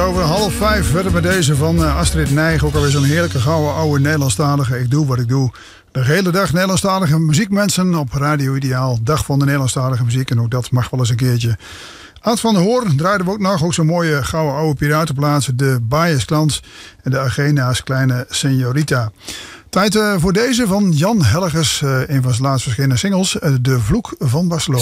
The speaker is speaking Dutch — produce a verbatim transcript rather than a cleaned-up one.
over half vijf werden met deze van Astrid Nijg. Ook alweer zo'n heerlijke gouden oude Nederlandstalige. Ik doe wat ik doe. De hele dag Nederlandstalige muziekmensen op Radio Ideaal. Dag van de Nederlandstalige muziek. En ook dat mag wel eens een keertje. Ad van der Hoor draaiden we ook nog. Ook zo'n mooie gouden oude piratenplaatsen. De Biasklans en de Agena's Kleine Señorita. Tijd uh, voor deze van Jan Helgers. Uh, een van zijn laatst verschenen singles. Uh, de Vloek van Barcelona.